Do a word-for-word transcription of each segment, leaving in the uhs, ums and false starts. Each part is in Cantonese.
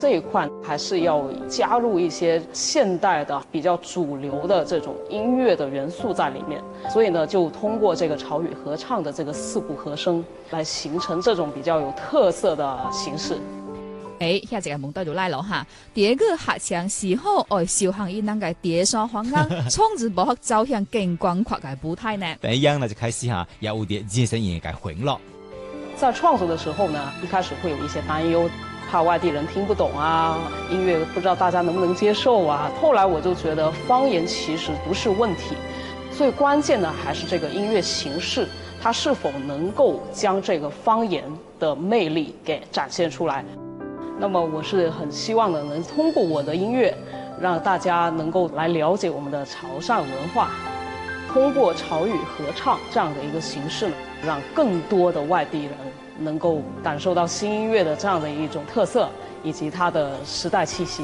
这一块还是要加入一些现代的比较主流的这种音乐的元素在里面，所以呢，就通过这个潮语合唱的这个四部和声，来形成这种比较有特色的形式。 诶，遐一个问题就来了哈，第一个合唱是否爱受限于咱个第三方案，创制不好走向更广阔的舞台呢？ 第一样呢就开始哈，也有点健身营嘅混了。 在创作的时候呢，一开始会有一些担忧。怕外地人听不懂啊，音乐不知道大家能不能接受啊。后来我就觉得方言其实不是问题，最关键的还是这个音乐形式，它是否能够将这个方言的魅力给展现出来。那么我是很希望呢，能通过我的音乐，让大家能够来了解我们的潮汕文化，通过潮语合唱这样的一个形式呢，让更多的外地人能够感受到新音乐的这样的一种特色，以及它的时代气息。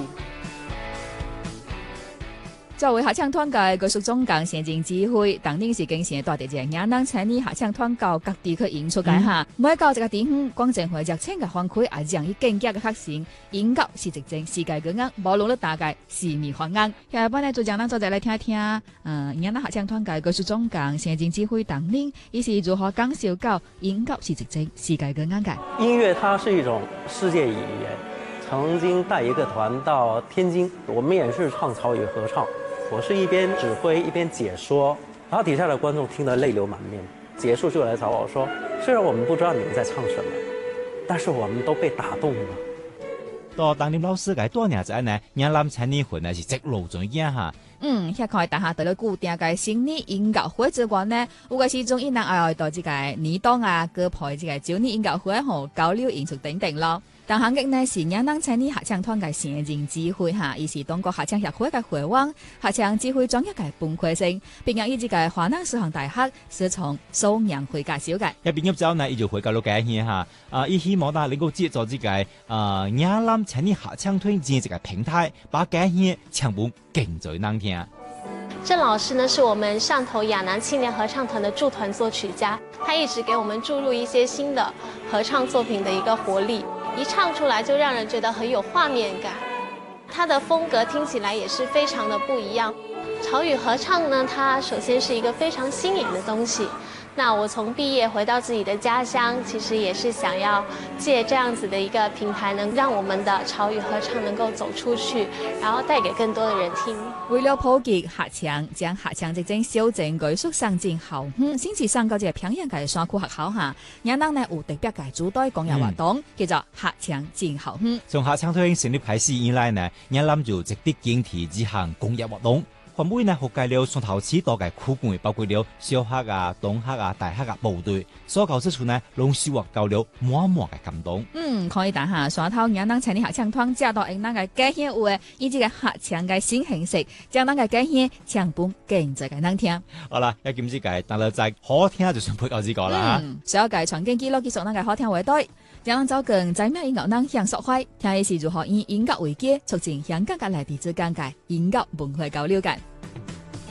作为合唱团嘅艺术总监行政指挥，当年是经常带着这亚当青年合唱团到各地去演出嘅哈。每到这个地方，广政会热情嘅反馈，也让伊更加嘅确信，音乐是一件世界嘅音，无论你大概是咪发音。下班呢，就让咱坐在来听听，嗯，亚当合唱团嘅艺术总监行政指挥当年，伊是如何感受到音乐是一件世界嘅音嘅。 音乐它是一种世界语言。曾经带一个团到天津，我们也是唱潮语合唱。我是一边指挥一边解说，然后底下的观众听得泪流满面。结束就来找我说，虽然我们不知道你们在唱什么，但是我们都被打动了。 到当年老师嘅多年仔呢，亚南青年会呢是直路转影哈。 嗯，遐看大下到了固定嘅新年音乐会之外呢，有个时钟伊人爱到这个年档啊，歌配这个九年音乐会吼，交流演出等等咯。同行嘅呢是亚南青年合唱团嘅行政指挥哈，伊是中国合唱协会嘅会员，合唱指挥专业嘅本科生，毕业于这个华南师范大学，是从苏阳会教授嘅。 一毕业之后呢，伊就回教了解去哈，啊，伊希望大能够借助这个啊亚南青年合唱团这个平台，把改戏唱本更最难听。 郑老师呢，是我们上头亚南青年合唱团的驻团作曲家，他一直给我们注入一些新的合唱作品的一个活力，一唱出来就让人觉得很有画面感。他的风格听起来也是非常的不一样。潮语合唱呢，它首先是一个非常新颖的东西。那我从毕业回到自己的家乡，其实也是想要借这样子的一个平台，能让我们的潮语合唱能够走出去，然后带给更多的人听。 为了普及合唱，将合唱这种小众艺术送进校园，先至上到这个平阳嘅山区学校下，然后呢有特别嘅主题公益活动，嗯、叫做合唱进校园。 从合唱团成立开始以来呢，然后就积极坚持这项公益活动。环卫呢，覆盖了双头市多嘅区域，包括了小学啊、中学啊、大学啊部队，所教之處呢，攏收穫到了滿滿嘅感動。 嗯，可以打下山頭亞當青年合唱團借到因咱嘅家鄉話，以及嘅合唱嘅新形式，將咱嘅家鄉唱本更再嘅難聽。 好啦，一今次嘅但係在好聽就算配到呢個啦。 嗯，所有嘅傳經記錄繼續咱嘅好聽話對，讓咱走更在咩音樂咱享受開，聽嘅是如何以音樂為基，促進香港嘅內地之間嘅音樂文化交流感。